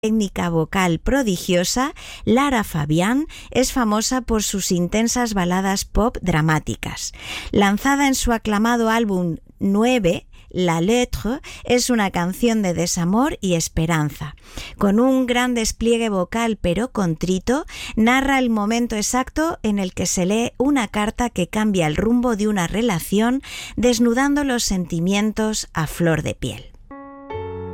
técnica vocal prodigiosa, Lara Fabián es famosa por sus intensas baladas pop dramáticas. Lanzada en su aclamado álbum 9, La Lettre es una canción de desamor y esperanza. Con un gran despliegue vocal pero contrito, narra el momento exacto en el que se lee una carta que cambia el rumbo de una relación, desnudando los sentimientos a flor de piel.